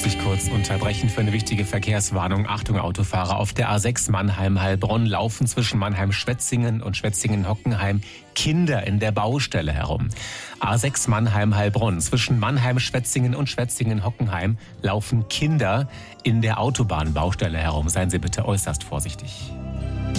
muss ich kurz unterbrechen für eine wichtige Verkehrswarnung. Achtung Autofahrer, auf der A6 Mannheim-Heilbronn laufen zwischen Mannheim-Schwetzingen und Schwetzingen-Hockenheim Kinder in der Baustelle herum. A6 Mannheim-Heilbronn, zwischen Mannheim-Schwetzingen und Schwetzingen-Hockenheim laufen Kinder in der Autobahnbaustelle herum. Seien Sie bitte äußerst vorsichtig.